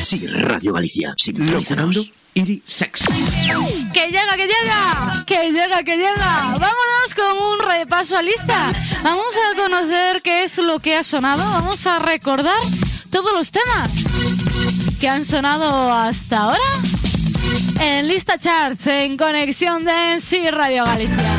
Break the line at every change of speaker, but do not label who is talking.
Sí, Radio Galicia. Sintonízanos. Iri Sex.
¡Que llega, que llega! ¡Que llega, que llega! Vámonos con un repaso a lista. Vamos a conocer qué es lo que ha sonado. Vamos a recordar todos los temas que han sonado hasta ahora en Lista Charts, en Conexión Dance y Radio Galicia.